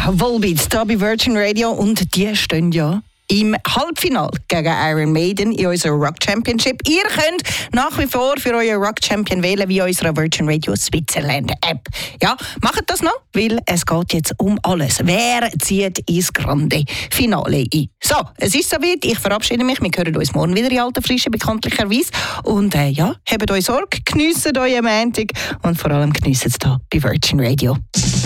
Volbeat, da bei Virgin Radio und die stehen ja im Halbfinale gegen Iron Maiden in unserer Rock Championship. Ihr könnt nach wie vor für euren Rock Champion wählen wie unserer Virgin Radio Switzerland App. Ja, macht das noch, weil es geht jetzt um alles. Wer zieht ins Grande Finale ein? So, es ist soweit. Ich verabschiede mich. Wir hören uns morgen wieder in alter Frische, bekanntlicherweise. Und habt euch Sorge, geniesst euren Montag und vor allem geniesst es hier bei Virgin Radio.